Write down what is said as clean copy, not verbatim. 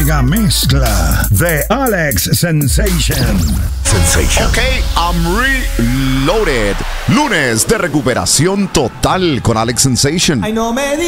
mega mezcla de Alex Sensation. Ok, I'm reloaded. Lunes de recuperación total con Alex Sensation. Ay, no me